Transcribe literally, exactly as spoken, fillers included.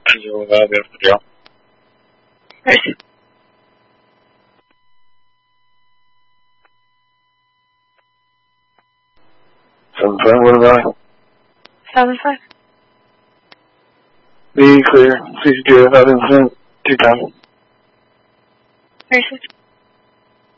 Jo, ja, det är det. Hej. Seven five, what about it? Seven five. Be clear. C C T V, I've been sent two times. Very good.